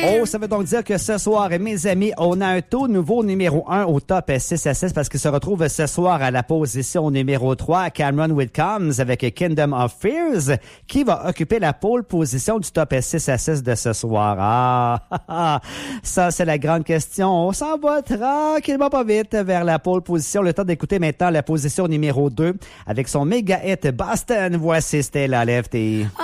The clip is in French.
Oh, ça veut donc dire que ce soir, mes amis, on a un tout nouveau numéro 1 au top 6 à 6 parce qu'il se retrouve ce soir à la position numéro 3, Cameron Whitcombs avec Kingdom of Fears, qui va occuper la pole position du top 6 à 6 de ce soir. Ah, ça, c'est la grande question. On s'en va tranquillement pas vite vers la pole position. Le temps d'écouter maintenant la position numéro 2 avec son méga hit Boston. Voici Stella Lefty.